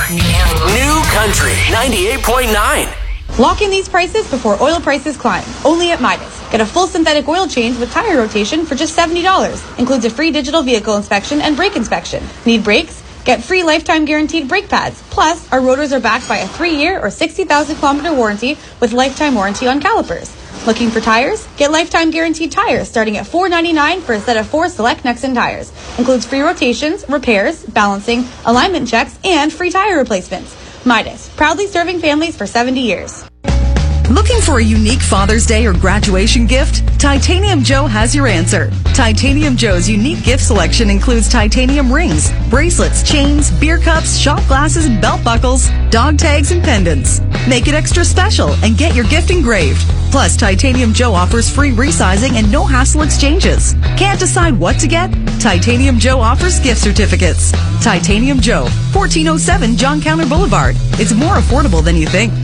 New Country 98.9. Lock in these prices before oil prices climb. Only at Midas. Get a full synthetic oil change with tire rotation for just $70. Includes a free digital vehicle inspection and brake inspection. Need brakes? Get free lifetime guaranteed brake pads. Plus, our rotors are backed by a 3-year or 60,000-kilometer warranty with lifetime warranty on calipers. Looking for tires? Get lifetime guaranteed tires starting at $4.99 for a set of 4 select Nexen tires. Includes free rotations, repairs, balancing, alignment checks, and free tire replacements. Midas, proudly serving families for 70 years. Looking for a unique Father's Day or graduation gift? Titanium Joe has your answer. Titanium Joe's unique gift selection includes titanium rings, bracelets, chains, beer cups, shot glasses, and belt buckles, dog tags, and pendants. Make it extra special and get your gift engraved. Plus, Titanium Joe offers free resizing and no-hassle exchanges. Can't decide what to get? Titanium Joe offers gift certificates. Titanium Joe, 1407 John Counter Boulevard. It's more affordable than you think.